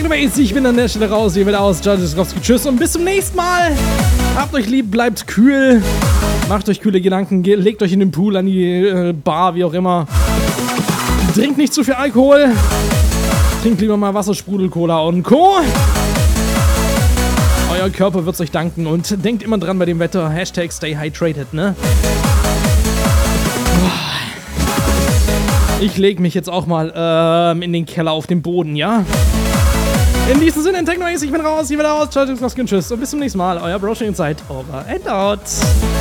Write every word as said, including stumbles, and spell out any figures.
Technomates, ich bin an der Stelle raus, hier wieder aus. Jadowski, tschüss und bis zum nächsten Mal. Habt euch lieb, bleibt kühl. Macht euch kühle Gedanken, legt euch in den Pool, an die äh, Bar, wie auch immer. Trinkt nicht zu viel Alkohol. Trinkt lieber mal Wasser, Sprudel, Cola und Co. Euer Körper wird's euch danken und denkt immer dran bei dem Wetter. Hashtag stay hydrated, ne? Ich leg mich jetzt auch mal ähm, in den Keller auf den Boden, ja? In diesem Sinne, Technomates, ich bin raus, hier wieder aus. Ciao, tschüss und bis zum nächsten Mal. Euer Brosching Inside. Over and out.